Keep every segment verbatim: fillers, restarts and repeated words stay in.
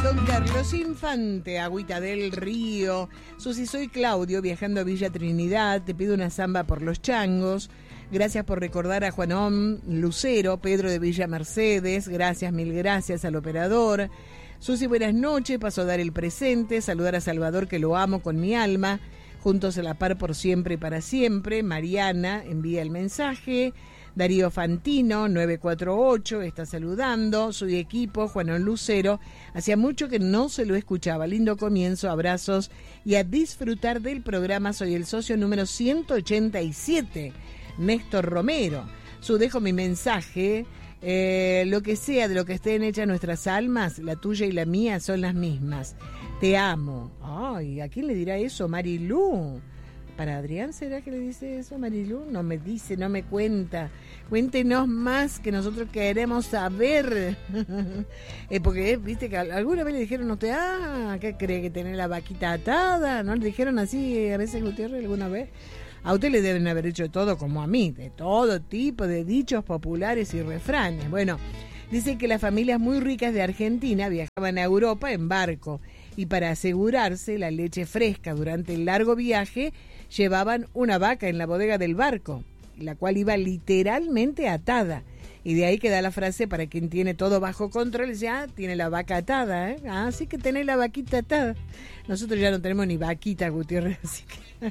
don Carlos Infante, Agüita del Río. Susi, soy Claudio, viajando a Villa Trinidad. Te pido una samba por los changos. Gracias por recordar a Juanón Lucero, Pedro de Villa Mercedes. Gracias, mil gracias al operador. Susi, buenas noches. Paso a dar el presente. Saludar a Salvador, que lo amo con mi alma. Juntos a la par por siempre y para siempre. Mariana envía el mensaje. Darío Fantino, nueve cuatro ocho, está saludando. Su equipo, Juanón Lucero. Hacía mucho que no se lo escuchaba. Lindo comienzo, abrazos y a disfrutar del programa. Soy el socio número ciento ochenta y siete, Néstor Romero. Su dejo mi mensaje. Eh, lo que sea de lo que estén hechas nuestras almas, la tuya y la mía son las mismas. Te amo. Ay, ¿a quién le dirá eso? Marilú. ¿Para Adrián será que le dice eso, Marilú? No me dice, no me cuenta. Cuéntenos más, que nosotros queremos saber. eh, porque, viste, que alguna vez le dijeron a usted, ah, ¿qué cree que tiene la vaquita atada? ¿No le dijeron así a veces, Gutiérrez, alguna vez? A usted le deben haber hecho todo como a mí, de todo tipo de dichos populares y refranes. Bueno, dice que las familias muy ricas de Argentina viajaban a Europa en barco y para asegurarse la leche fresca durante el largo viaje llevaban una vaca en la bodega del barco, la cual iba literalmente atada. Y de ahí queda la frase para quien tiene todo bajo control, dice, ah, tiene la vaca atada, ¿eh? Ah, sí que tenés la vaquita atada. Nosotros ya no tenemos ni vaquita, Gutiérrez, así que...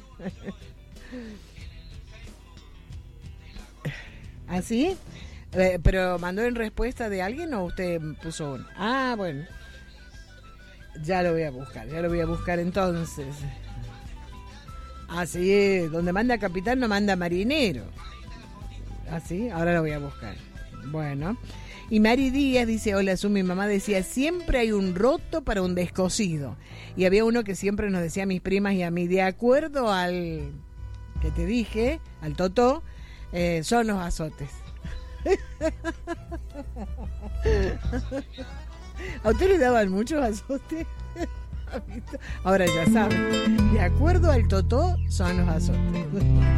¿Así? Eh, ¿Pero mandó en respuesta de alguien o usted puso uno? Ah, bueno. Ya lo voy a buscar, ya lo voy a buscar entonces. Así es, donde manda capitán no manda marinero. Así, ahora lo voy a buscar. Bueno. Y Mari Díaz dice, hola, Su, mi mamá decía, siempre hay un roto para un descosido. Y había uno que siempre nos decía a mis primas y a mí, de acuerdo al que te dije, al totó, eh, son los azotes. ¿A usted le daban muchos azotes? Ahora ya saben, de acuerdo al totó, son los azotes.